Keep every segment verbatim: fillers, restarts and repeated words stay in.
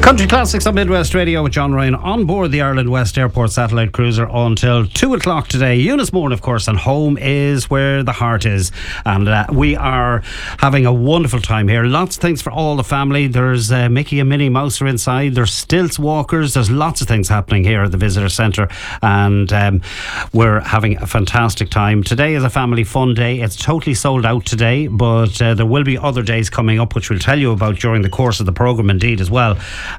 Country Classics on Midwest Radio with John Ryan on board the Ireland West Airport satellite cruiser until two o'clock today. Eunice Moore, of course, and home is where the heart is. And uh, we are having a wonderful time here. Lots of things for all the family. There's uh, Mickey and Minnie Mouse are inside. There's stilts walkers. There's lots of things happening here at the visitor centre. And um, we're having a fantastic time. Today is a family fun day. It's totally sold out today, but uh, there will be other days coming up, which we'll tell you about during the course of the programme indeed as well.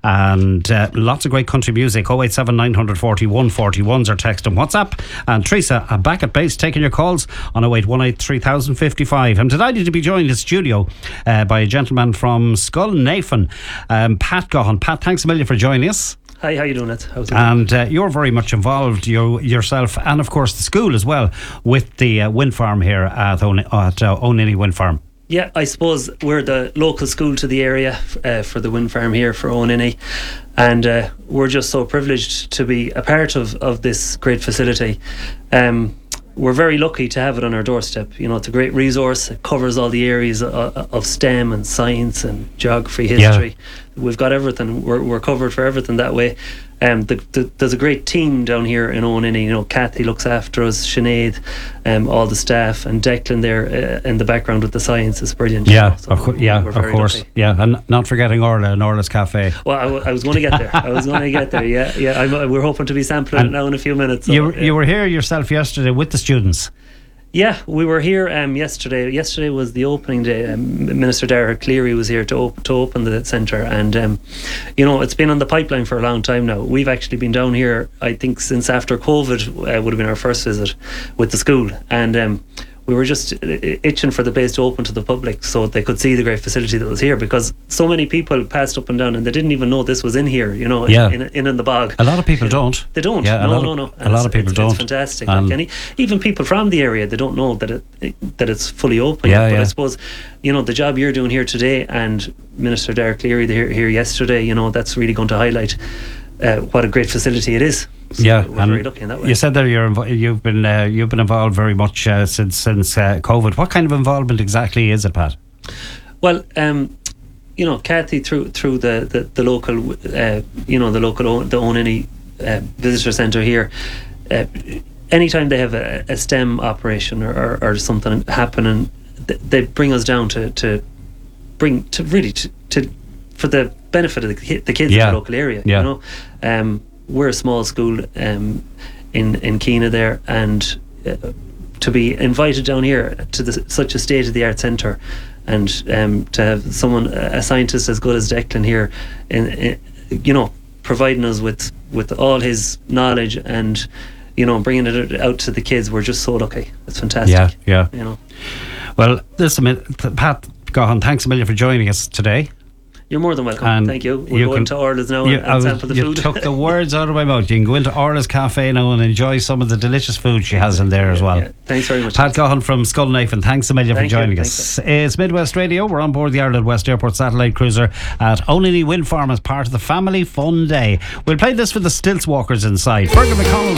And uh, lots of great country music. oh eight seven nine four one four one is our text and WhatsApp. And Teresa uh, back at base taking your calls on oh eight one eight three thousand fifty-five. I'm delighted to be joined in studio uh, by a gentleman from Scullnafen, um, Pat Gaughan. Pat, thanks a million for joining us. Hi, how you doing it? How's it and uh, you're very much involved you, yourself, and of course the school as well, with the uh, wind farm here at, On- at uh, Oniny Wind Farm. Yeah, I suppose we're the local school to the area uh, for the wind farm here for Oniny, and uh, we're just so privileged to be a part of, of this great facility. Um, we're very lucky to have it on our doorstep. You know, it's a great resource. It covers all the areas of, of STEM and science and geography, history. Yeah. We've got everything. We're, we're covered for everything that way. Um, the, the, there's a great team down here in Oniny. You know, Kathy looks after us, Sinead, um, all the staff, and Declan there uh, in the background with the science is brilliant. Yeah, you know, so of, co- yeah, of course. Lucky. Yeah, and not forgetting Orla and Orla's Cafe. Well, I, w- I was going to get there. I was going to get there. Yeah, yeah. I'm, we're hoping to be sampling and it now in a few minutes. So, you, yeah. you were here yourself yesterday with the students. Yeah, we were here um, yesterday. Yesterday was the opening day. Um, Minister Darragh Cleary was here to, op- to open the centre, and um, you know, it's been on the pipeline for a long time now. We've actually been down here, I think, since after COVID uh, would have been our first visit with the school, and um, we were just itching for the place to open to the public so they could see the great facility that was here, because so many people passed up and down and they didn't even know this was in here, you know, yeah. in, in in the bog. A lot of people you know, don't. They don't. Yeah, no, of, no, no. A lot of people it's, don't. It's fantastic. Like, and even people from the area, they don't know that it that it's fully open. Yeah, but yeah. I suppose, you know, the job you're doing here today, and Minister Darragh Cleary here, here yesterday, you know, that's really going to highlight uh, what a great facility it is. So yeah, we're and very lucky in that way. You said there you're inv- you've been uh, you've been involved very much uh, since since uh, COVID. What kind of involvement exactly is it, Pat? Well, um, you know, Kathy through through the the, the local, uh, you know, the local o- the Oniny uh, visitor centre here. Uh, anytime they have a, a STEM operation or, or, or something happening, th- they bring us down to, to bring to really to, to for the benefit of the, ki- the kids yeah. in the local area. Yeah. You know, um, we're a small school um, in in Keena there, and uh, to be invited down here to the, such a state of the art centre, and um, to have someone, a scientist as good as Declan here, in, in you know, providing us with with all his knowledge and, you know, bringing it out to the kids. We're just so lucky. It's fantastic. Yeah, yeah. You know. Well, listen, Pat Gaughan, thanks a million for joining us today. You're more than welcome. And thank you. We're you going can, to Orla's now you, and, and sample the you food. You took the words out of my mouth. You can go into Orla's Cafe now and enjoy some of the delicious food she has in there as well. Yeah, thanks very much. Pat Gaughan from Scullnafen, thanks a million Thank for joining you, us. It's Midwest Radio. We're on board the Ireland West Airport satellite cruiser at Oniny Wind Farm as part of the Family Fun Day. We'll play this for the stilts walkers inside. Fergal McConnell